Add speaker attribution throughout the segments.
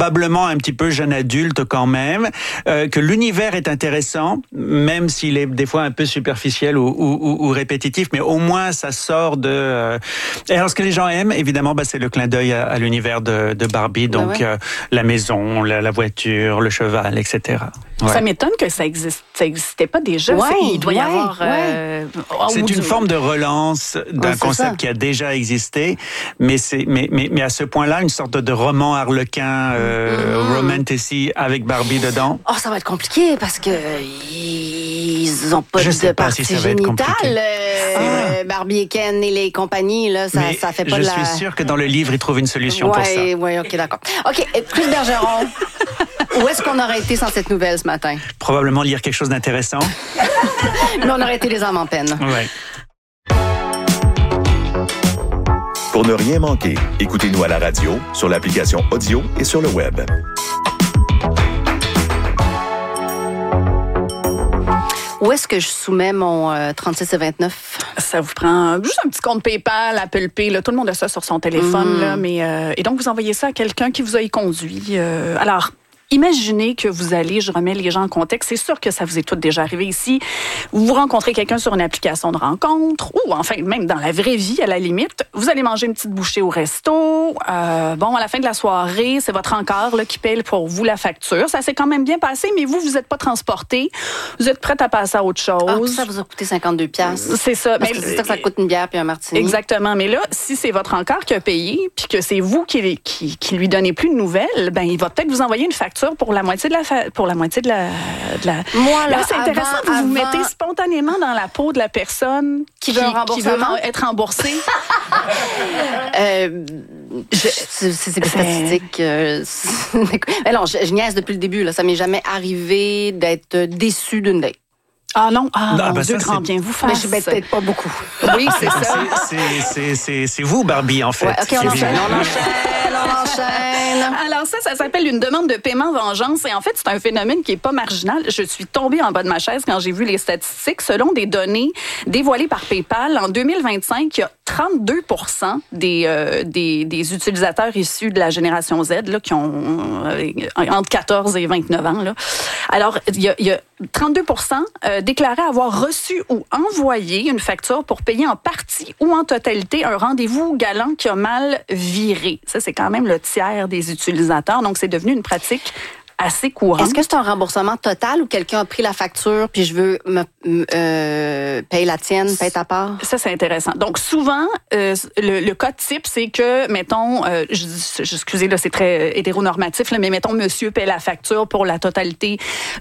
Speaker 1: probablement un petit peu jeune adulte quand même, que l'univers est intéressant, même s'il est des fois un peu superficiel ou répétitif, mais au moins ça sort de... Et alors ce que les gens aiment, évidemment, c'est le clin d'œil à l'univers de Barbie, donc la maison, la voiture, le cheval, etc.
Speaker 2: Ouais. Ça m'étonne que ça existait pas déjà. Il doit y avoir...
Speaker 1: c'est une forme de relance d'un concept qui a déjà existé, mais à ce point-là, une sorte de roman harlequin, romantasy avec Barbie dedans.
Speaker 3: Oh, ça va être compliqué parce que ils ont pas de partie génitale. Barbie et Ken et les compagnies, là, ça fait pas de la...
Speaker 1: Je suis sûre que dans le livre, ils trouvent une solution pour ça.
Speaker 3: Oui, OK, d'accord. OK, Chris Bergeron, où est-ce qu'on aurait été sans cette nouvelle ce matin?
Speaker 1: Probablement lire quelque chose d'intéressant.
Speaker 3: Mais on aurait été les âmes en peine.
Speaker 1: Oui.
Speaker 4: Pour ne rien manquer, écoutez-nous à la radio, sur l'application audio et sur le web.
Speaker 3: Où est-ce que je soumets mon 36 et 29?
Speaker 2: Ça vous prend juste un petit compte PayPal, Apple Pay. Là, tout le monde a ça sur son téléphone. Là, et donc, vous envoyez ça à quelqu'un qui vous a y conduit. Alors, imaginez que vous allez, je remets les gens en contexte, c'est sûr que ça vous est tout déjà arrivé ici. Vous rencontrez quelqu'un sur une application de rencontre ou enfin même dans la vraie vie à la limite. Vous allez manger une petite bouchée au resto. À la fin de la soirée, c'est votre encart là, qui paye pour vous la facture. Ça s'est quand même bien passé, mais vous n'êtes pas transporté. Vous êtes prête à passer à autre chose.
Speaker 3: Ça vous a coûté 52$.
Speaker 2: C'est ça.
Speaker 3: Parce que c'est ça que ça coûte une bière puis un martini.
Speaker 2: Exactement. Mais là, si c'est votre encart qui a payé puis que c'est vous qui lui donnez plus de nouvelles, ben il va peut-être vous envoyer une facture pour la moitié de la...
Speaker 3: Moi, là,
Speaker 2: c'est intéressant que vous vous mettez spontanément dans la peau de la personne qui veut être remboursée.
Speaker 3: C'est statistique. Non, je niaise depuis le début. Là. Ça m'est jamais arrivé d'être déçue d'une date.
Speaker 2: Ah non, mon Dieu, grand bien vous fasse.
Speaker 3: Mais peut-être pas beaucoup.
Speaker 2: Oui, c'est ça.
Speaker 1: C'est vous, Barbie, en fait.
Speaker 3: Ouais, OK, on enchaîne.
Speaker 2: Alors ça s'appelle une demande de paiement vengeance. Et en fait, c'est un phénomène qui est pas marginal. Je suis tombée en bas de ma chaise quand j'ai vu les statistiques. Selon des données dévoilées par PayPal, en 2025, il y a 32% des utilisateurs issus de la génération Z là, qui ont entre 14 et 29 ans. Là. Alors, il y a 32% déclaré avoir reçu ou envoyé une facture pour payer en partie ou en totalité un rendez-vous galant qui a mal viré. Ça, c'est quand même le tiers des utilisateurs. Donc, c'est devenu une pratique assez courante.
Speaker 3: Est-ce que c'est un remboursement total ou quelqu'un a pris la facture puis je veux paye la tienne, paye ta part?
Speaker 2: Ça, c'est intéressant. Donc, souvent, le cas type, c'est que, mettons, excusez, là, c'est très hétéronormatif, là, mais mettons, monsieur paye la facture pour la totalité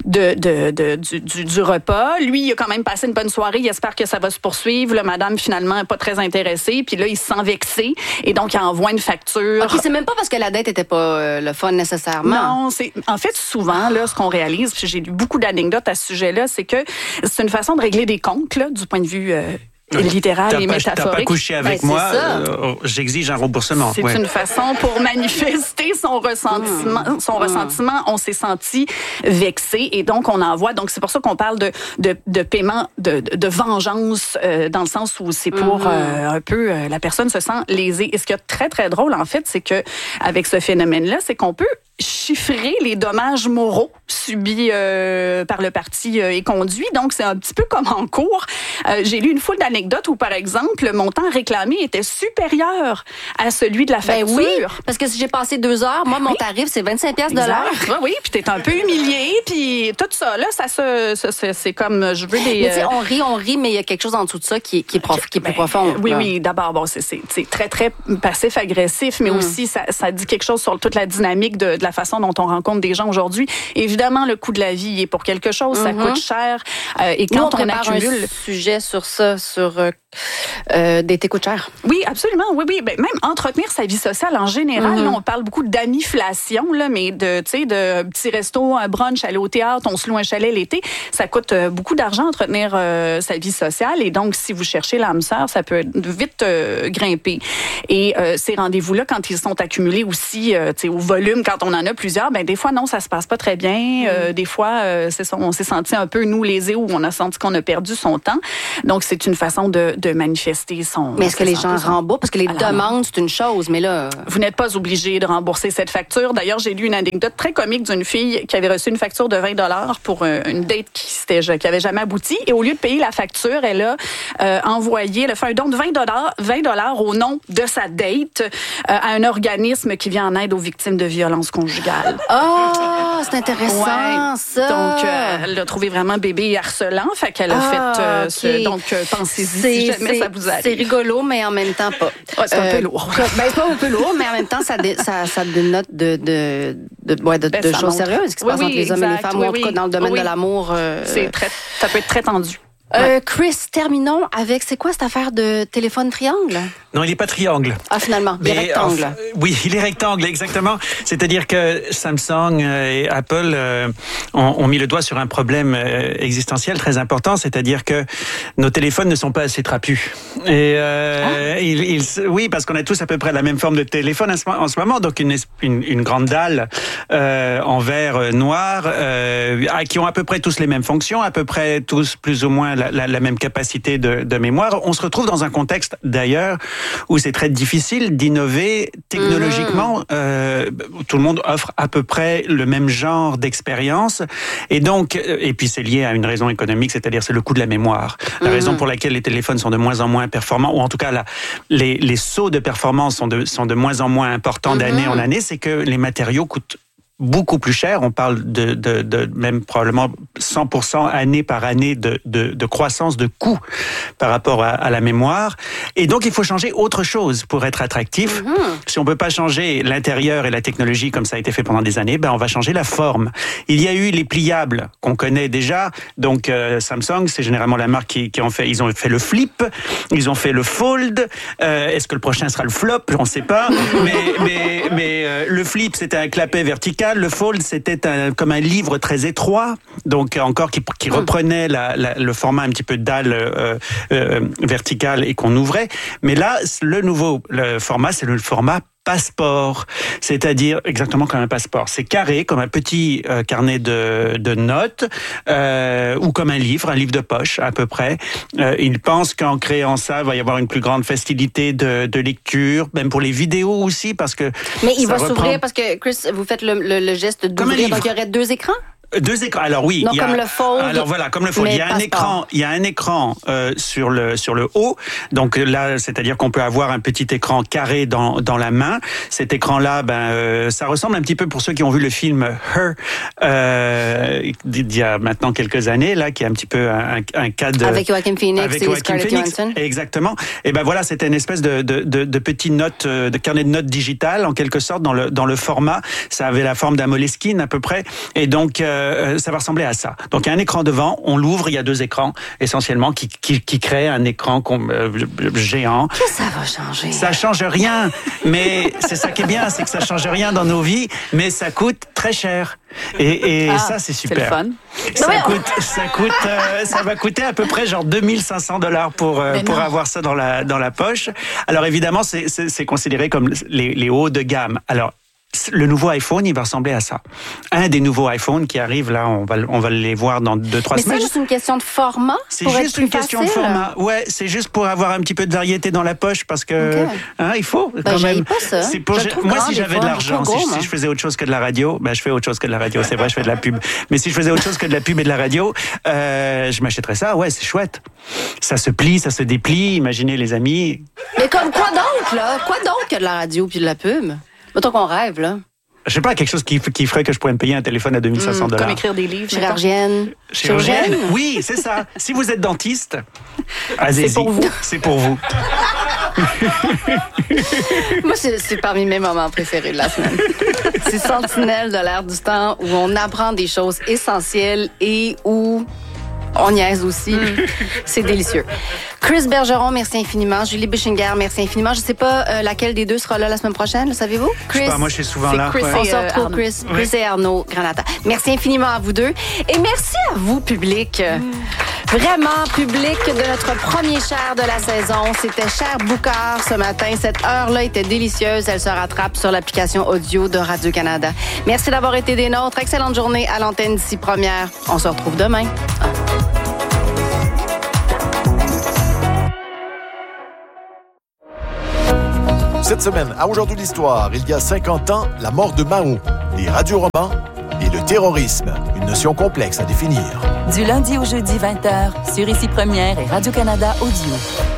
Speaker 2: du repas. Lui, il a quand même passé une bonne soirée. Il espère que ça va se poursuivre. Là, madame, finalement, n'est pas très intéressée. Puis là, il se sent vexé. Et donc, il envoie une facture.
Speaker 3: OK, c'est même pas parce que la dette était pas le fun nécessairement.
Speaker 2: Non, en fait, souvent, là, ce qu'on réalise, puis j'ai lu beaucoup d'anecdotes à ce sujet-là, c'est que c'est une façon de régler des comptes, là, du point de vue littéral et métaphorique.
Speaker 1: T'as pas couché avec moi, j'exige un remboursement.
Speaker 2: C'est une façon pour manifester son ressentiment. On s'est senti vexé et donc on envoie. Donc c'est pour ça qu'on parle de paiement de vengeance dans le sens où c'est pour un peu la personne se sent lésée. Et ce qui est très très drôle en fait, c'est que avec ce phénomène-là, c'est qu'on peut chiffrer les dommages moraux subis par le parti et conduit. Donc, c'est un petit peu comme en cours. J'ai lu une foule d'anecdotes où, par exemple, le montant réclamé était supérieur à celui de la facture.
Speaker 3: Ben oui, parce que si j'ai passé 2 heures, moi, mon tarif, c'est 25$ de l'heure.
Speaker 2: Oui, puis t'es un peu humilié, puis tout ça, là, c'est comme, je veux des...
Speaker 3: Mais on rit, mais il y a quelque chose en dessous de ça qui est plus profond.
Speaker 2: Oui, d'abord, bon, c'est très, très passif-agressif, mais aussi, ça dit quelque chose sur toute la dynamique de la façon dont on rencontre des gens aujourd'hui. Évidemment, le coût de la vie est pour quelque chose, ça coûte cher. Et quand on accumule...
Speaker 3: un sujet sur ça, sur d'été coûte cher.
Speaker 2: Oui, absolument. Oui. Ben, même entretenir sa vie sociale en général, là, on parle beaucoup d'amiflation, là, mais de petit resto, un brunch, aller au théâtre, on se loue un chalet l'été, ça coûte beaucoup d'argent entretenir sa vie sociale. Et donc, si vous cherchez l'âme sœur, ça peut vite grimper. Et ces rendez-vous-là, quand ils sont accumulés aussi au volume, quand on en a plusieurs, ben des fois, non, ça se passe pas très bien. Des fois, on s'est senti un peu, nous, lésés, ou on a senti qu'on a perdu son temps. Donc, c'est une façon de de manifester son...
Speaker 3: Mais est-ce que les gens remboursent? Parce que les demandes, c'est une chose, mais là...
Speaker 2: Vous n'êtes pas obligé de rembourser cette facture. D'ailleurs, j'ai lu une anecdote très comique d'une fille qui avait reçu une facture de 20 $ pour une date qui avait jamais abouti. Et au lieu de payer la facture, elle a elle a fait un don de 20 $ au nom de sa date à un organisme qui vient en aide aux victimes de violences conjugales.
Speaker 3: Ah, c'est intéressant, ça!
Speaker 2: Donc, elle l'a trouvé vraiment bébé harcelant, fait qu'elle a fait... Donc, pensez-y si jamais ça vous arrive.
Speaker 3: C'est rigolo, mais en même temps pas.
Speaker 2: Ouais, c'est un peu lourd.
Speaker 3: C'est pas un peu lourd, mais en même temps, ça dénote de choses sérieuses qui se passent entre les hommes et les femmes, ou en tout cas dans le domaine de l'amour.
Speaker 2: Ça peut être très tendu.
Speaker 3: Chris, terminons avec, c'est quoi cette affaire de téléphone triangle?
Speaker 1: Non, il n'est pas triangle.
Speaker 3: Ah, finalement, il est rectangle.
Speaker 1: Oui, il est rectangle, exactement. C'est-à-dire que Samsung et Apple ont mis le doigt sur un problème existentiel très important, c'est-à-dire que nos téléphones ne sont pas assez trapus. Et oui, parce qu'on a tous à peu près la même forme de téléphone en ce moment, donc une grande dalle en verre noir, qui ont à peu près tous les mêmes fonctions, à peu près tous plus ou moins la même capacité de mémoire. On se retrouve dans un contexte, d'ailleurs, où c'est très difficile d'innover technologiquement. Tout le monde offre à peu près le même genre d'expérience. Et donc, et puis c'est lié à une raison économique, c'est-à-dire c'est le coût de la mémoire. La raison pour laquelle les téléphones sont de moins en moins performants, ou en tout cas les sauts de performance sont de moins en moins importants d'année en année, c'est que les matériaux coûtent beaucoup plus cher. On parle de même probablement 100% année par année de croissance de coûts par rapport à la mémoire. Et donc, il faut changer autre chose pour être attractif. Si on peut pas changer l'intérieur et la technologie comme ça a été fait pendant des années, on va changer la forme. Il y a eu les pliables qu'on connaît déjà. Donc, Samsung, c'est généralement la marque qui ont fait. Ils ont fait le flip, ils ont fait le fold. Est-ce que le prochain sera le flop? On ne sait pas. Mais le flip, c'était un clapet vertical. Le fold, c'était comme un livre très étroit, donc encore qui reprenait le format un petit peu de dalle verticale et qu'on ouvrait. Mais là, le format, c'est le format passeport, c'est-à-dire exactement comme un passeport. C'est carré, comme un petit carnet de notes, ou comme un livre de poche à peu près. Ils pensent qu'en créant ça, il va y avoir une plus grande facilité de lecture, même pour les vidéos aussi, parce que...
Speaker 3: Mais il va s'ouvrir, parce que, Chris, vous faites le geste d'ouvrir, donc il y aurait 2 écrans?
Speaker 1: 2 écrans. Alors oui,
Speaker 3: non, comme le fold.
Speaker 1: Alors voilà, comme le fold. Il y a un écran sur le haut. Donc là, c'est-à-dire qu'on peut avoir un petit écran carré dans la main. Cet écran-là, ça ressemble un petit peu, pour ceux qui ont vu le film Her, d'il y a maintenant quelques années, là, qui est un petit peu un cas de...
Speaker 3: Avec Joaquin Phoenix et Scarlett Johansson.
Speaker 1: Exactement. Et voilà, c'était une espèce de petite note, de carnet de notes digital, en quelque sorte, dans le format. Ça avait la forme d'un Moleskine, à peu près. Et donc, ça va ressembler à ça. Donc, il y a un écran devant, on l'ouvre, il y a 2 écrans, essentiellement, qui créent un écran géant.
Speaker 3: Qu'est-ce que ça va changer?
Speaker 1: Ça change rien, mais c'est ça qui est bien, c'est que ça change rien dans nos vies, mais ça coûte très cher. Et ça, c'est super.
Speaker 2: C'est le
Speaker 1: fun. Ça va coûter à peu près genre $2,500 pour avoir ça dans la poche. Alors, évidemment, c'est considéré comme les hauts de gamme. Alors, le nouveau iPhone, il va ressembler à ça. Un des nouveaux iPhones qui arrivent, là, on va les voir dans 2-3 semaines.
Speaker 3: Mais c'est juste une question de format?
Speaker 1: C'est juste une question de format. Ouais, c'est juste pour avoir un petit peu de variété dans la poche, parce que il faut quand même.
Speaker 3: Pas ça.
Speaker 1: Moi, si j'avais de l'argent, si je faisais autre chose que de la radio, je fais autre chose que de la radio. C'est vrai, je fais de la pub. Mais si je faisais autre chose que de la pub et de la radio, je m'achèterais ça. Ouais, c'est chouette. Ça se plie, ça se déplie. Imaginez les amis.
Speaker 3: Mais comme quoi donc, là? Quoi donc que de la radio puis de la pub? Mettons qu'on rêve, là.
Speaker 1: Je sais pas, quelque chose qui ferait que je pourrais me payer un téléphone à $2,500.
Speaker 2: Comme écrire des livres.
Speaker 3: Chirurgienne.
Speaker 1: Oui, c'est ça. Si vous êtes dentiste, allez-y.
Speaker 2: C'est pour vous.
Speaker 1: C'est pour vous.
Speaker 3: Moi, c'est parmi mes moments préférés de la semaine. C'est Sentinelle de l'ère du temps, où on apprend des choses essentielles et où on niaise aussi. C'est délicieux. Chris Bergeron, merci infiniment. Julie Bischinger, merci infiniment. Je ne sais pas laquelle des deux sera là la semaine prochaine, le savez-vous?
Speaker 1: Chris. Je sais pas, moi je suis souvent là.
Speaker 3: Chris on se retrouve, Chris et Arnaud Granata. Merci infiniment à vous deux. Et merci à vous, public. Vraiment, public de notre premier Cher de la saison. C'était Cher Boucard ce matin. Cette heure-là était délicieuse. Elle se rattrape sur l'application audio de Radio-Canada. Merci d'avoir été des nôtres. Excellente journée à l'antenne d'ici première. On se retrouve demain.
Speaker 5: Cette semaine, à Aujourd'hui l'Histoire, il y a 50 ans, la mort de Mao, les radioromans et le terrorisme, une notion complexe à définir.
Speaker 6: Du lundi au jeudi 20h, sur Ici Première et Radio-Canada Audio.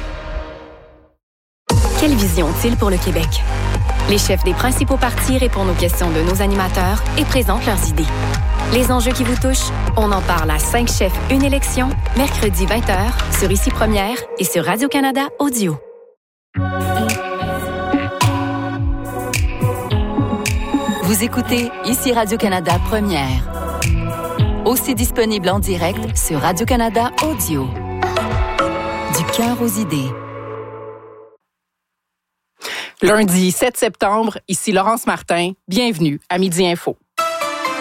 Speaker 7: Quelle vision ont-ils pour le Québec? Les chefs des principaux partis répondent aux questions de nos animateurs et présentent leurs idées. Les enjeux qui vous touchent, on en parle à 5 chefs, une élection, mercredi 20h, sur Ici Première et sur Radio-Canada Audio.
Speaker 6: Vous écoutez Ici Radio-Canada Première. Aussi disponible en direct sur Radio-Canada Audio. Du cœur aux idées.
Speaker 8: Lundi 7 septembre, ici Laurence Martin. Bienvenue à Midi Info.